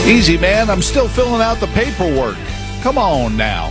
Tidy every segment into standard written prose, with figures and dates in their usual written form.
Easy, man. I'm still filling out the paperwork. Come on now.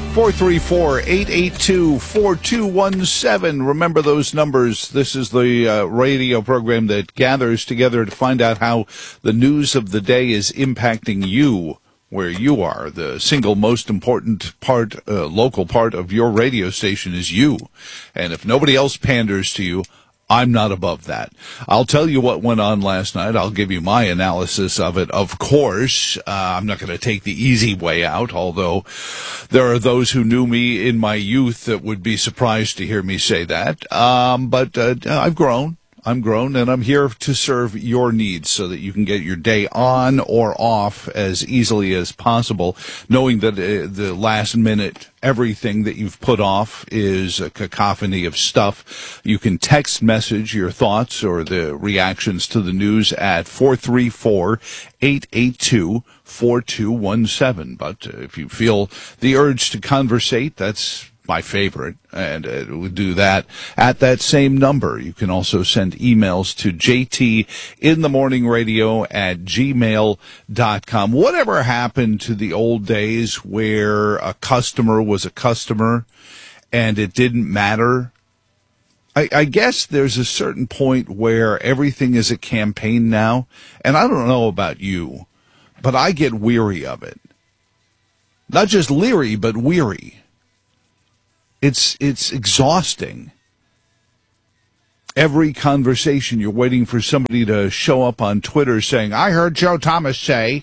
434-882-4217. Remember those numbers. This is the radio program that gathers together to find out how the news of the day is impacting you where you are. The single most important part, local part of your radio station is you. And if nobody else panders to you, I'm not above that. I'll tell you what went on last night. I'll give you my analysis of it. Of course, I'm not going to take the easy way out, although there are those who knew me in my youth that would be surprised to hear me say that. But I've grown. I'm grown, and I'm here to serve your needs so that you can get your day on or off as easily as possible, knowing that the last minute, everything that you've put off is a cacophony of stuff. You can text message your thoughts or the reactions to the news at 434-882-4217. But if you feel the urge to conversate, that's my favorite, and it would do that at that same number. You can also send emails to jtinthemorningradio@gmail.com. Whatever happened to the old days where a customer was a customer and it didn't matter? I guess there's a certain point where everything is a campaign now, and I don't know about you, but I get weary of it. Not just leery, but weary. It's exhausting. Every conversation, you're waiting for somebody to show up on Twitter saying, I heard Joe Thomas say,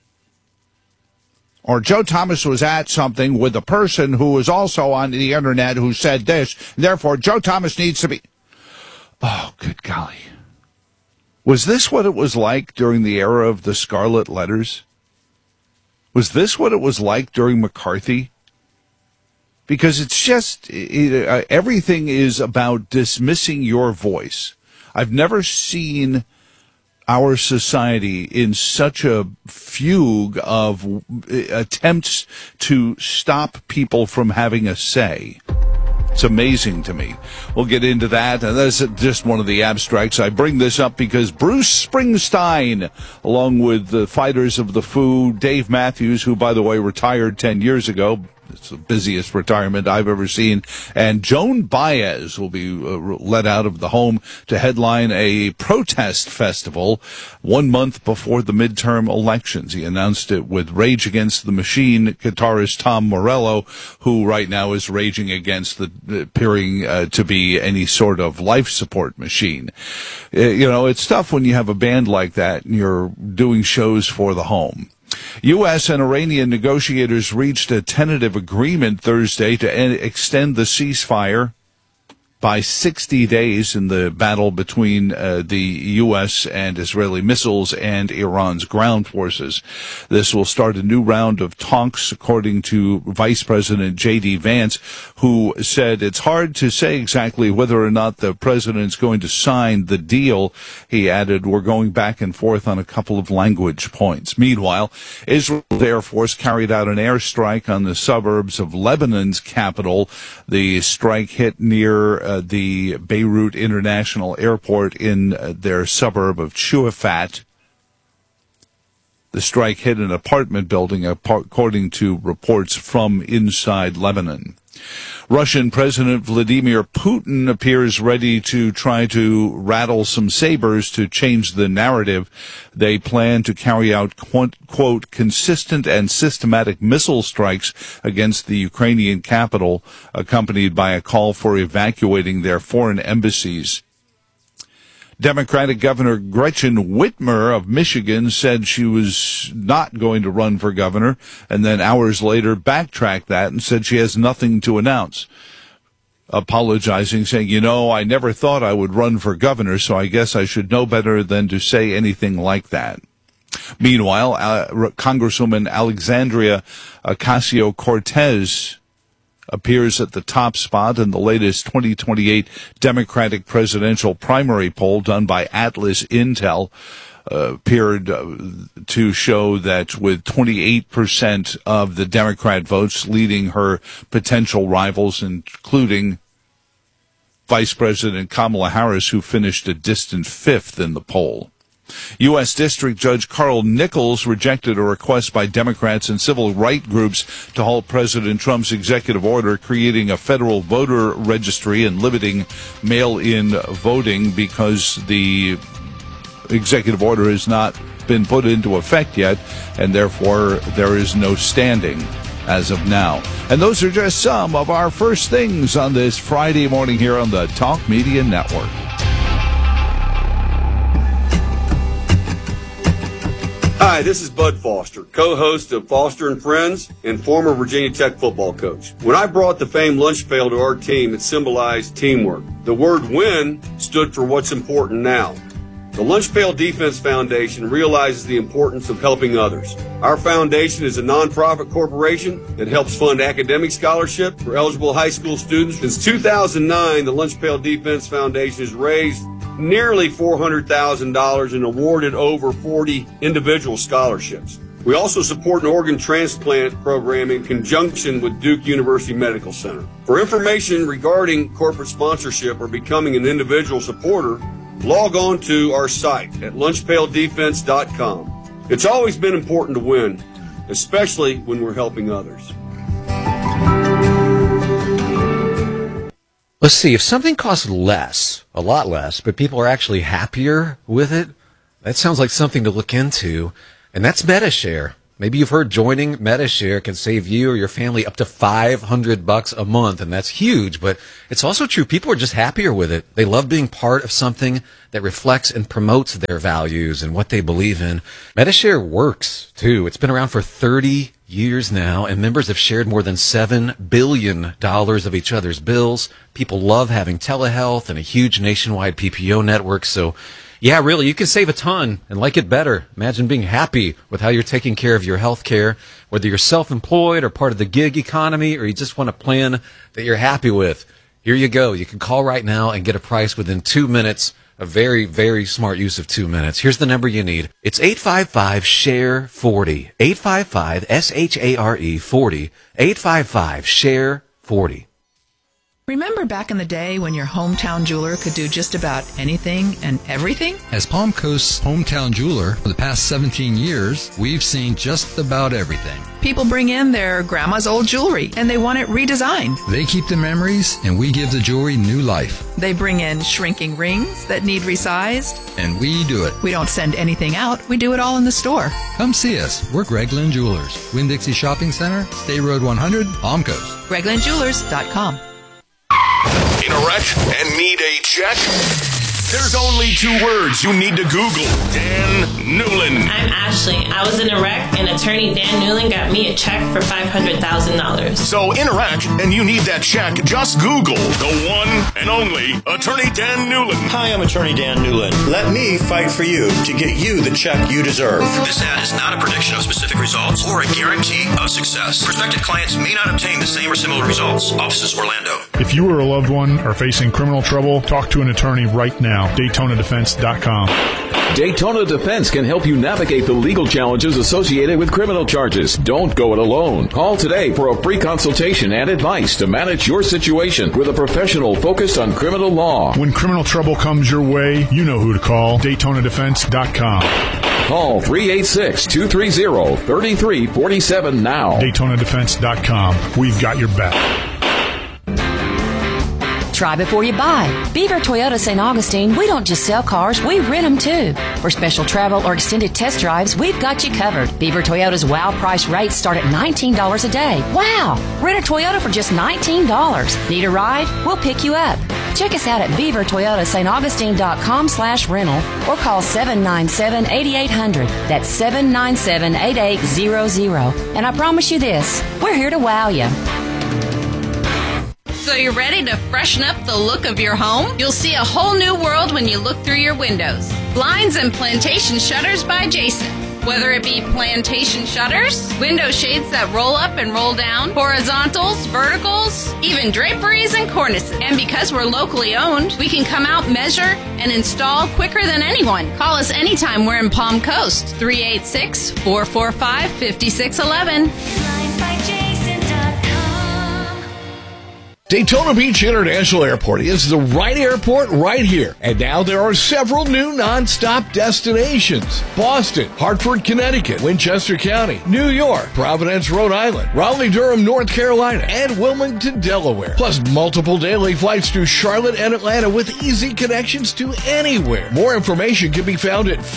or Joe Thomas was at something with a person who was also on the internet who said this, therefore Joe Thomas needs to be... Oh, good golly. Was this what it was like during the era of the Scarlet Letters? Was this what it was like during McCarthy? Because it's just, everything is about dismissing your voice. I've never seen our society in such a fugue of attempts to stop people from having a say. It's amazing to me. We'll get into that, and that's just one of the abstracts. I bring this up because Bruce Springsteen, along with the Fighters of the Foo, Dave Matthews, who, by the way, retired 10 years ago, it's the busiest retirement I've ever seen. And Joan Baez will be let out of the home to headline a protest festival 1 month before the midterm elections. He announced it with Rage Against the Machine guitarist Tom Morello, who right now is raging against the appearing to be any sort of life support machine. It's tough when you have a band like that and you're doing shows for the home. U.S. and Iranian negotiators reached a tentative agreement Thursday to extend the ceasefire by 60 days in the battle between the U.S. and Israeli missiles and Iran's ground forces. This will start a new round of talks, according to Vice President J.D. Vance, who said it's hard to say exactly whether or not the president's going to sign the deal. He added, we're going back and forth on a couple of language points. Meanwhile, Israel's Air Force carried out an airstrike on the suburbs of Lebanon's capital. The strike hit near the Beirut International Airport in their suburb of Shuafat. The strike hit an apartment building, according to reports from inside Lebanon. Russian President Vladimir Putin appears ready to try to rattle some sabers to change the narrative. They plan to carry out, quote, consistent and systematic missile strikes against the Ukrainian capital, accompanied by a call for evacuating their foreign embassies. Democratic Governor Gretchen Whitmer of Michigan said she was not going to run for governor, and then hours later backtracked that and said she has nothing to announce, apologizing, saying, I never thought I would run for governor, so I guess I should know better than to say anything like that. Meanwhile, Congresswoman Alexandria Ocasio-Cortez appears at the top spot in the latest 2028 Democratic presidential primary poll done by Atlas Intel. Appeared to show that with 28% of the Democrat votes leading her potential rivals, including Vice President Kamala Harris, who finished a distant fifth in the poll. U.S. District Judge Carl Nichols rejected a request by Democrats and civil rights groups to halt President Trump's executive order creating a federal voter registry and limiting mail-in voting because the executive order has not been put into effect yet, and therefore there is no standing as of now. And those are just some of our first things on this Friday morning here on the Talk Media Network. Hi, this is Bud Foster, co-host of Foster and Friends and former Virginia Tech football coach. When I brought the famed lunch pail to our team, it symbolized teamwork. The word win stood for what's important now. The Lunch Pail Defense Foundation realizes the importance of helping others. Our foundation is a nonprofit corporation that helps fund academic scholarship for eligible high school students. Since 2009, the Lunch Pail Defense Foundation has raised nearly $400,000 and awarded over 40 individual scholarships. We also support an organ transplant program in conjunction with Duke University Medical Center. For information regarding corporate sponsorship or becoming an individual supporter, log on to our site at lunchpaildefense.com. It's always been important to win, especially when we're helping others. Let's see, if something costs less, a lot less, but people are actually happier with it, that sounds like something to look into, and that's Medi-Share. Maybe you've heard joining Medi-Share can save you or your family up to $500 a month, and that's huge, but it's also true. People are just happier with it. They love being part of something that reflects and promotes their values and what they believe in. Medi-Share works, too. It's been around for 30 years now, and members have shared more than $7 billion of each other's bills. People love having telehealth and a huge nationwide PPO network, so yeah, really, you can save a ton and like it better. Imagine being happy with how you're taking care of your health care, whether you're self-employed or part of the gig economy, or you just want a plan that you're happy with. Here you go. You can call right now and get a price within 2 minutes. A very, very smart use of 2 minutes. Here's the number you need. It's 855-SHARE-40. 855-SHARE 40. 855-SHARE-40. Remember back in the day when your hometown jeweler could do just about anything and everything? As Palm Coast's hometown jeweler for the past 17 years, we've seen just about everything. People bring in their grandma's old jewelry and they want it redesigned. They keep the memories and we give the jewelry new life. They bring in shrinking rings that need resized. And we do it. We don't send anything out. We do it all in the store. Come see us. We're Greg Lynn Jewelers. Winn-Dixie Shopping Center, State Road 100, Palm Coast. GregLynnJewelers.com. In a wreck and need a check? There's only 2 words you need to Google. Dan Newlin. I'm Ashley. I was in a wreck, and attorney Dan Newlin got me a check for $500,000. So in a wreck and you need that check, just Google the one and only attorney Dan Newlin. Hi, I'm attorney Dan Newlin. Let me fight for you to get you the check you deserve. This ad is not a prediction of specific results or a guarantee of success. Prospective clients may not obtain the same or similar results. Offices Orlando. If you or a loved one are facing criminal trouble, talk to an attorney right now. DaytonaDefense.com. Daytona Defense can help you navigate the legal challenges associated with criminal charges. Don't go it alone. Call today for a free consultation and advice to manage your situation with a professional focused on criminal law. When criminal trouble comes your way, you know who to call. DaytonaDefense.com. Call 386-230-3347 now. DaytonaDefense.com. We've got your back. Try before you buy. Beaver Toyota St. Augustine, we don't just sell cars, we rent them too. For special travel or extended test drives, we've got you covered. Beaver Toyota's wow price rates start at $19 a day. Wow! Rent a Toyota for just $19. Need a ride? We'll pick you up. Check us out at beavertoyotastaugustine.com/rental or call 797-8800. That's 797-8800. And I promise you this, we're here to wow you. So you're ready to freshen up the look of your home? You'll see a whole new world when you look through your windows. Blinds and Plantation Shutters by Jason. Whether it be plantation shutters, window shades that roll up and roll down, horizontals, verticals, even draperies and cornices. And because we're locally owned, we can come out, measure, and install quicker than anyone. Call us anytime we're in Palm Coast. 386-445-5611. Daytona Beach International Airport is the right airport right here. And now there are several new non-stop destinations. Boston, Hartford, Connecticut, Winchester County, New York, Providence, Rhode Island, Raleigh-Durham, North Carolina, and Wilmington, Delaware. Plus multiple daily flights to Charlotte and Atlanta with easy connections to anywhere. More information can be found at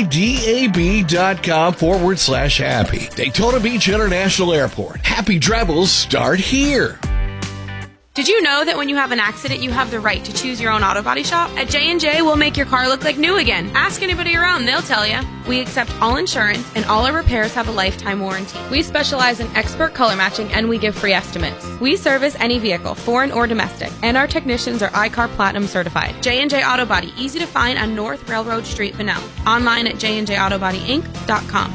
flydab.com/happy. Daytona Beach International Airport. Happy travels start here. Did you know that when you have an accident, you have the right to choose your own auto body shop? At J&J, we'll make your car look like new again. Ask anybody around, they'll tell you. We accept all insurance, and all our repairs have a lifetime warranty. We specialize in expert color matching, and we give free estimates. We service any vehicle, foreign or domestic, and our technicians are iCar Platinum certified. J&J Auto Body, easy to find on North Railroad Street, Bunnell. Online at jnjautobodyinc.com.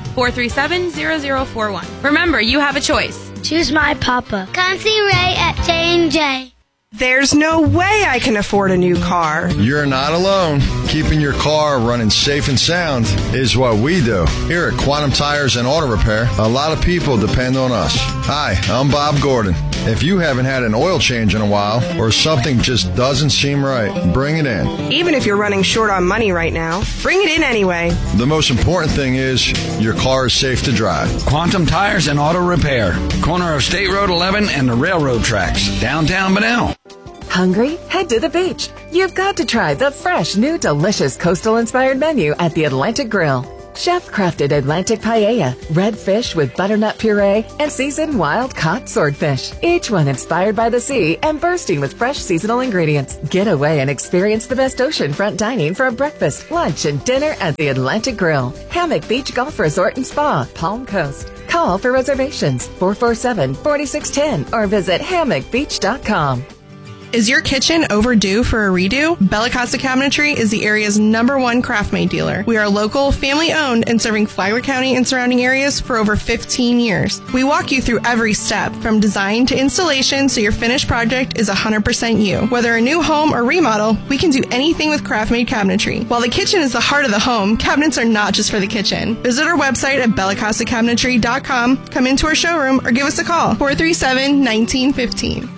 437-0041. Remember, you have a choice. Choose my papa. Come see Ray at J&J. There's no way I can afford a new car. You're not alone. Keeping your car running safe and sound is what we do. Here at Quantum Tires and Auto Repair, a lot of people depend on us. Hi, I'm Bob Gordon. If you haven't had an oil change in a while or something just doesn't seem right, bring it in. Even if you're running short on money right now, bring it in anyway. The most important thing is your car is safe to drive. Quantum Tires and Auto Repair. Corner of State Road 11 and the railroad tracks. Downtown Bunnell. Hungry? Head to the beach. You've got to try the fresh, new, delicious coastal-inspired menu at the Atlantic Grill. Chef-crafted Atlantic paella, red fish with butternut puree, and seasoned wild-caught swordfish. Each one inspired by the sea and bursting with fresh seasonal ingredients. Get away and experience the best oceanfront dining for a breakfast, lunch, and dinner at the Atlantic Grill. Hammock Beach Golf Resort and Spa, Palm Coast. Call for reservations, 447-4610, or visit hammockbeach.com. Is your kitchen overdue for a redo? Bella Costa Cabinetry is the area's #1 craft-made dealer. We are local, family-owned, and serving Flagler County and surrounding areas for over 15 years. We walk you through every step, from design to installation, so your finished project is 100% you. Whether a new home or remodel, we can do anything with craft-made cabinetry. While the kitchen is the heart of the home, cabinets are not just for the kitchen. Visit our website at bellacostacabinetry.com, come into our showroom, or give us a call, 437-1915.